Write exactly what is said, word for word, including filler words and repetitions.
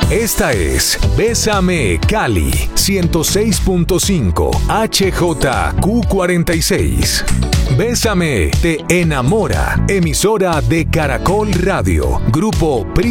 Esta es Bésame Cali ciento seis punto cinco H J Q cuarenta y seis. Bésame te enamora. Emisora de Caracol Radio. Grupo Pri